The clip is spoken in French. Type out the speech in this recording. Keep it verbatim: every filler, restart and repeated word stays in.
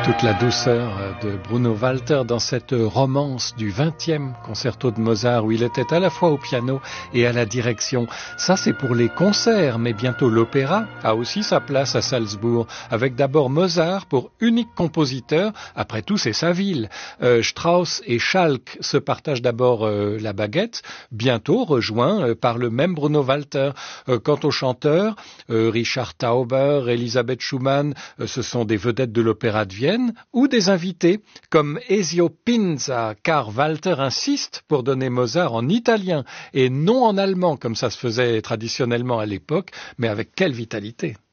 Toute la douceur de Bruno Walter dans cette romance du vingtième concerto de Mozart où il était à la fois au piano et à la direction. Ça, c'est pour les concerts, mais bientôt l'opéra a aussi sa place à Salzbourg, avec d'abord Mozart pour unique compositeur. Après tout, c'est sa ville. Euh, Strauss et Schalk se partagent d'abord euh, la baguette, bientôt rejoints euh, par le même Bruno Walter. Euh, quant aux chanteurs, euh, Richard Tauber, Elisabeth Schumann, euh, ce sont des vedettes de l'opéra de Vienne, ou des invités comme Ezio Pinza, car Walter insiste pour donner Mozart en italien et non en allemand, comme ça se faisait traditionnellement à l'époque, mais avec quelle vitalité!